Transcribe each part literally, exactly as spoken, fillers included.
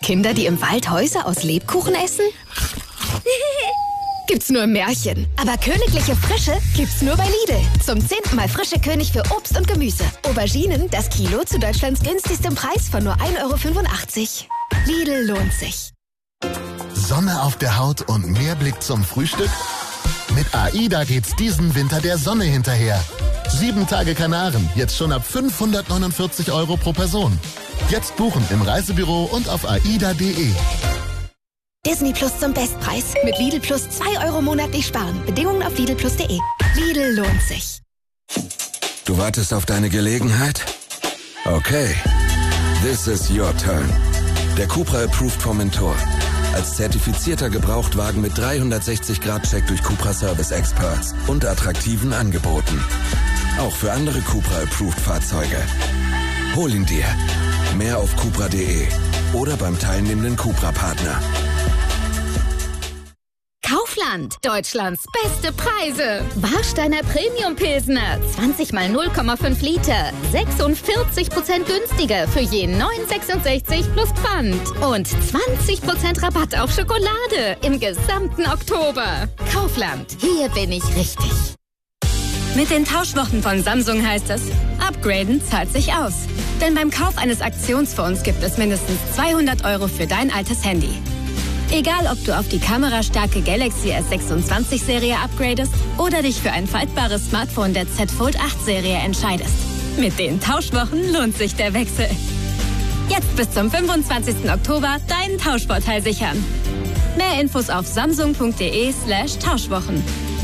Kinder, die im Wald Häuser aus Lebkuchen essen? Gibt's nur im Märchen. Aber königliche Frische gibt's nur bei Lidl. Zum zehnten Mal frische König für Obst und Gemüse. Auberginen, das Kilo zu Deutschlands günstigstem Preis von nur ein Euro fünfundachtzig. Lidl lohnt sich. Sonne auf der Haut und mehr Blick zum Frühstück? Mit AIDA geht's diesen Winter der Sonne hinterher. Sieben Tage Kanaren, jetzt schon ab fünfhundertneunundvierzig Euro pro Person. Jetzt buchen im Reisebüro und auf aida punkt de. Disney Plus zum Bestpreis. Mit Lidl Plus zwei Euro monatlich sparen. Bedingungen auf lidl plus punkt de. Lidl lohnt sich. Du wartest auf deine Gelegenheit? Okay. This is your turn. Der Cupra Approved Formentor. Als zertifizierter Gebrauchtwagen mit dreihundertsechzig Grad Check durch Cupra Service Experts und attraktiven Angeboten. Auch für andere Cupra Approved Fahrzeuge. Hol ihn dir. Mehr auf cupra punkt de oder beim teilnehmenden Cupra-Partner. Kaufland, Deutschlands beste Preise. Warsteiner Premium Pilsner, zwanzig mal null Komma fünf Liter, sechsundvierzig Prozent günstiger für je neun Euro sechsundsechzig plus Pfand. Und zwanzig Prozent Rabatt auf Schokolade im gesamten Oktober. Kaufland, hier bin ich richtig. Mit den Tauschwochen von Samsung heißt es, upgraden zahlt sich aus. Denn beim Kauf eines Aktionsphones gibt es mindestens zweihundert Euro für dein altes Handy. Egal, ob du auf die kamerastarke Galaxy S sechsundzwanzig Serie upgradest oder dich für ein faltbares Smartphone der Z Fold acht Serie entscheidest. Mit den Tauschwochen lohnt sich der Wechsel. Jetzt bis zum fünfundzwanzigsten Oktober deinen Tauschvorteil sichern. Mehr Infos auf samsung punkt de slash Tauschwochen.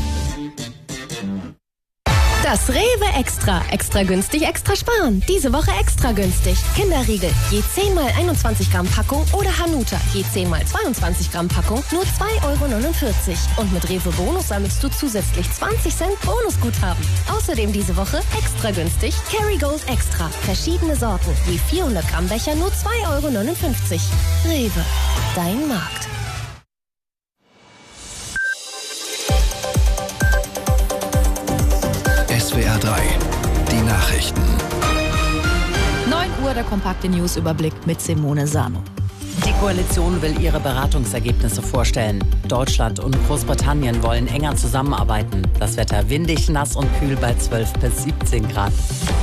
Das Rewe Extra. Extra günstig, extra sparen. Diese Woche extra günstig. Kinderriegel, je zehn mal einundzwanzig Gramm Packung oder Hanuta, je zehn mal zweiundzwanzig Gramm Packung, nur zwei Euro neunundvierzig. Und mit Rewe Bonus sammelst du zusätzlich zwanzig Cent Bonusguthaben. Außerdem diese Woche extra günstig Kerrygold Extra. Verschiedene Sorten, je vierhundert Gramm Becher, nur zwei Euro neunundfünfzig. Rewe, dein Markt. S W R drei, die Nachrichten. neun Uhr, der kompakte Newsüberblick mit Simone Sano. Die Koalition will ihre Beratungsergebnisse vorstellen. Deutschland und Großbritannien wollen enger zusammenarbeiten. Das Wetter windig, nass und kühl bei zwölf bis siebzehn Grad.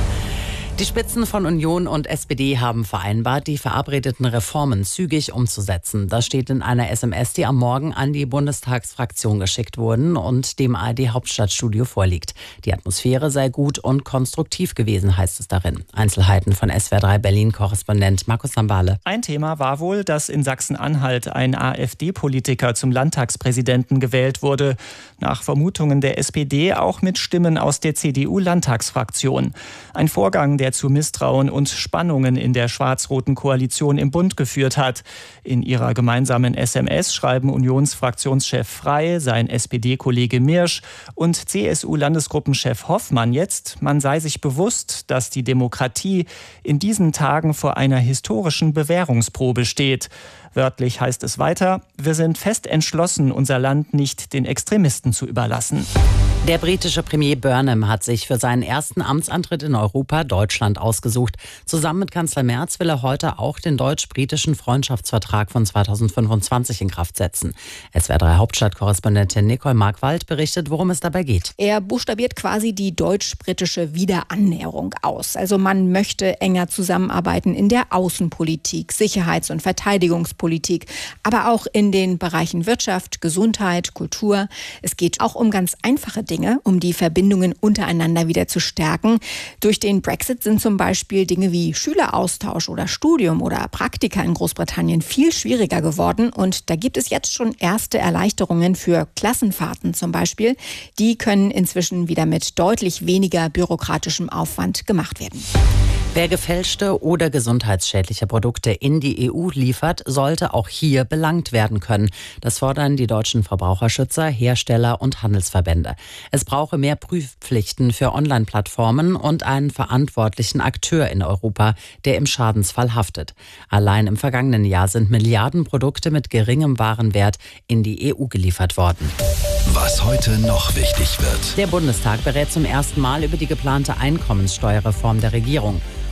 Die Spitzen von Union und S P D haben vereinbart, die verabredeten Reformen zügig umzusetzen. Das steht in einer S M S, die am Morgen an die Bundestagsfraktion geschickt wurden und dem A R D-Hauptstadtstudio vorliegt. Die Atmosphäre sei gut und konstruktiv gewesen, heißt es darin. Einzelheiten von S W R drei Berlin-Korrespondent Markus Sambale. Ein Thema war wohl, dass in Sachsen-Anhalt ein AfD-Politiker zum Landtagspräsidenten gewählt wurde. Nach Vermutungen der S P D auch mit Stimmen aus der C D U-Landtagsfraktion. Ein Vorgang, der zu Misstrauen und Spannungen in der schwarz-roten Koalition im Bund geführt hat. In ihrer gemeinsamen S M S schreiben Unionsfraktionschef Frey, sein S P D-Kollege Mirsch und C S U-Landesgruppenchef Hoffmann jetzt, man sei sich bewusst, dass die Demokratie in diesen Tagen vor einer historischen Bewährungsprobe steht. Wörtlich heißt es weiter, wir sind fest entschlossen, unser Land nicht den Extremisten zu überlassen. Der britische Premier Burnham hat sich für seinen ersten Amtsantritt in Europa Deutschland ausgesucht. Zusammen mit Kanzler Merz will er heute auch den deutsch-britischen Freundschaftsvertrag von zweitausendfünfundzwanzig in Kraft setzen. S W R drei Hauptstadtkorrespondentin Nicole Markwald berichtet, worum es dabei geht. Er buchstabiert quasi die deutsch-britische Wiederannäherung aus. Also man möchte enger zusammenarbeiten in der Außenpolitik, Sicherheits- und Verteidigungspolitik, aber auch in den Bereichen Wirtschaft, Gesundheit, Kultur. Es geht auch um ganz einfache Dinge, um die Verbindungen untereinander wieder zu stärken. Durch den Brexit sind zum Beispiel Dinge wie Schüleraustausch oder Studium oder Praktika in Großbritannien viel schwieriger geworden. Und da gibt es jetzt schon erste Erleichterungen für Klassenfahrten zum Beispiel. Die können inzwischen wieder mit deutlich weniger bürokratischem Aufwand gemacht werden. Wer gefälschte oder gesundheitsschädliche Produkte in die E U liefert, sollte auch hier belangt werden können. Das fordern die deutschen Verbraucherschützer, Hersteller und Handelsverbände. Es brauche mehr Prüfpflichten für Online-Plattformen und einen verantwortlichen Akteur in Europa, der im Schadensfall haftet. Allein im vergangenen Jahr sind Milliarden Produkte mit geringem Warenwert in die E U geliefert worden. Was heute noch wichtig wird. Der Bundestag berät zum ersten Mal über die geplante Einkommenssteuerreform der Regierung.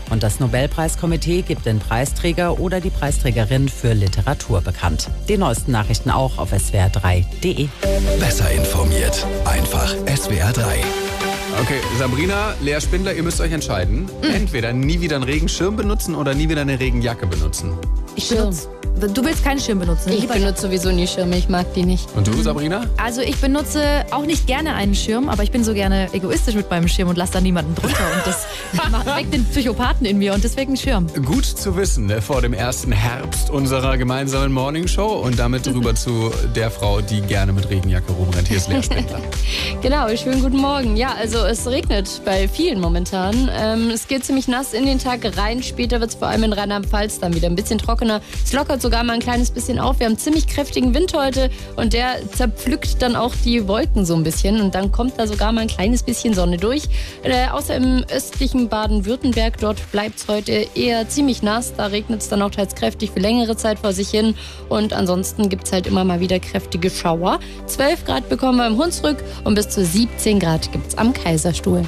Und das Nobelpreiskomitee gibt den Preisträger oder die Preisträgerin für Literatur bekannt. Die neuesten Nachrichten auch auf s w r drei punkt d e. Besser informiert. Einfach S W R drei. Okay, Sabrina, Lea Spindler, ihr müsst euch entscheiden. Mhm. Entweder nie wieder einen Regenschirm benutzen oder nie wieder eine Regenjacke benutzen. Ich benutze. Du willst keinen Schirm benutzen? Ich benutze sowieso nie Schirme, ich mag die nicht. Und du, Sabrina? Also ich benutze auch nicht gerne einen Schirm, aber ich bin so gerne egoistisch mit meinem Schirm und lasse da niemanden drunter. Und das weckt den Psychopathen in mir und deswegen Schirm. Gut zu wissen, ne, vor dem ersten Herbst unserer gemeinsamen Morningshow. Und damit rüber zu der Frau, die gerne mit Regenjacke rumrennt. Hier ist Lea Spindler. Genau, schönen guten Morgen. Ja, also es regnet bei vielen momentan. Ähm, es geht ziemlich nass in den Tag rein. Später wird es vor allem in Rheinland-Pfalz dann wieder ein bisschen trockener. Es lockert sogar mal ein kleines bisschen auf. Wir haben ziemlich kräftigen Wind heute und der zerpflückt dann auch die Wolken so ein bisschen und dann kommt da sogar mal ein kleines bisschen Sonne durch. Äh, außer im östlichen Baden-Württemberg, dort bleibt es heute eher ziemlich nass. Da regnet es dann auch teils kräftig für längere Zeit vor sich hin und ansonsten gibt es halt immer mal wieder kräftige Schauer. zwölf Grad bekommen wir im Hunsrück und bis zu siebzehn Grad gibt es am Kaiserstuhl.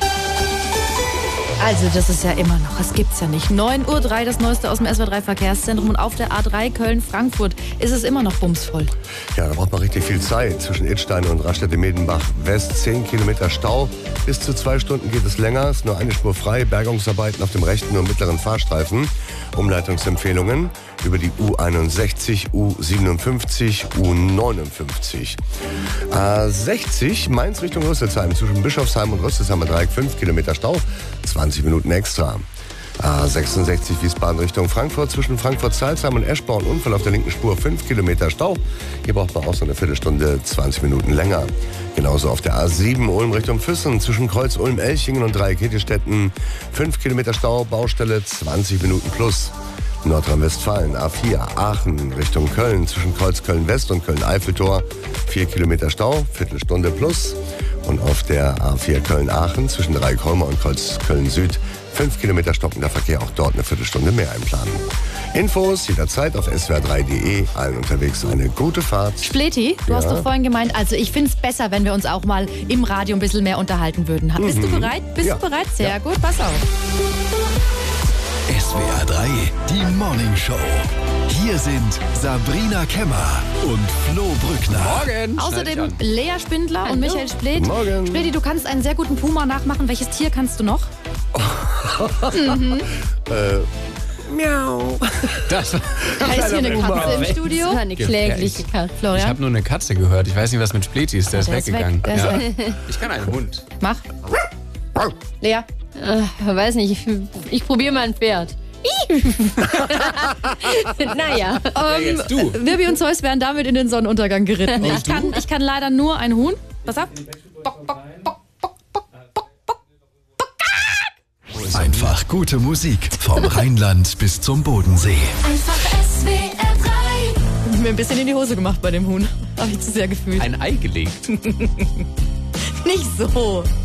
Also das ist ja immer noch, das gibt's ja nicht. neun Uhr drei, das Neueste aus dem S W R drei Verkehrszentrum und auf der A drei Köln-Frankfurt ist es immer noch bumsvoll. Ja, da braucht man richtig viel Zeit. Zwischen Idstein und Raststätte-Medenbach West zehn Kilometer Stau. Bis zu zwei Stunden geht es länger, ist nur eine Spur frei. Bergungsarbeiten auf dem rechten und mittleren Fahrstreifen. Umleitungsempfehlungen über die U einundsechzig, U siebenundfünfzig, U neunundfünfzig. A sechzig Mainz Richtung Rüsselsheim zwischen Bischofsheim und Rüsselsheimer Dreieck fünf Kilometer Stau, zwanzig Minuten extra. A sechsundsechzig Wiesbaden Richtung Frankfurt zwischen Frankfurt-Salzheim und Eschborn Unfall auf der linken Spur fünf Kilometer Stau. Hier braucht man auch so eine Viertelstunde, zwanzig Minuten länger. Genauso auf der A sieben Ulm Richtung Füssen zwischen Kreuz Ulm-Elchingen und Dreieck-Hedestetten fünf Kilometer Stau, Baustelle zwanzig Minuten plus. Nordrhein-Westfalen A vier Aachen Richtung Köln zwischen Kreuz Köln-West und Köln-Eiffeltor vier Kilometer Stau, Viertelstunde plus. Und auf der A vier Köln-Aachen zwischen Dreieckholmer und Kreuz Köln-Süd fünf Kilometer stockender Verkehr, auch dort eine Viertelstunde mehr einplanen. Infos jederzeit auf s w r drei punkt d e. Allen unterwegs eine gute Fahrt. Spleti, du ja. hast doch vorhin gemeint, also ich finde es besser, wenn wir uns auch mal im Radio ein bisschen mehr unterhalten würden. Bist mhm. du bereit? Bist ja. du bereit? Sehr ja. gut, pass auf. S W R drei, die Morning Show. Hier sind Sabrina Kemmer und Flo Brückner. Morgen. Außerdem Lea Spindler Hallo. und Michael Splet. Morgen. Spleti, du kannst einen sehr guten Puma nachmachen. Welches Tier kannst du noch? mhm. äh, miau. Das, da ist hier eine Katze im Studio. Das war eine klägliche Katze. Florian? Ich habe nur eine Katze gehört. Ich weiß nicht, was mit Spleti ist. Der, der ist ist weggegangen. Weg. Der ja. ist weg. Ich kann einen Hund. Mach. Lea. Ich weiß nicht, ich, ich probiere mal ein Pferd. Naja. Um, ja, du. Wirbi und Zeus werden damit in den Sonnenuntergang geritten. Ich kann, ich kann leider nur ein Huhn. Pass auf. Bock, bock, bock, bock, bock, bock, bock, bock. Einfach gute Musik vom Rheinland bis zum Bodensee. Einfach S W R drei. Ich hab mir ein bisschen in die Hose gemacht bei dem Huhn. Habe ich zu sehr gefühlt. Ein Ei gelegt. Nicht so.